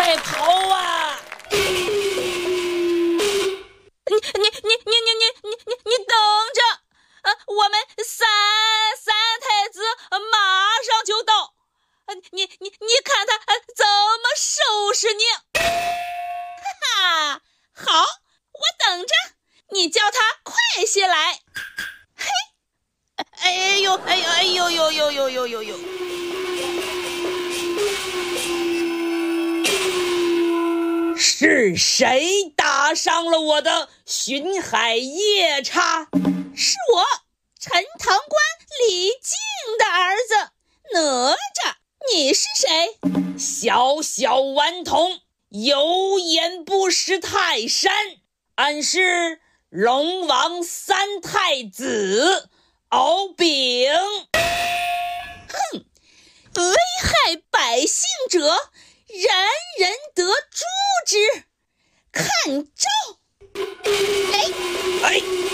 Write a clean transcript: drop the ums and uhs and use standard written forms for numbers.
快跑啊！ 你等着，我们三太子马上就到，你看他怎么收拾你？哈哈，好，我等着，你叫他快些来。嘿，哎呦！ 是谁打伤了我的巡海夜叉？ 是我，陈塘关李靖的儿子哪吒。你是谁？ 小小顽童，有眼不识泰山。俺是龙王三太子敖丙。 哼，危害百姓者，人得诛之。看招！ 哎！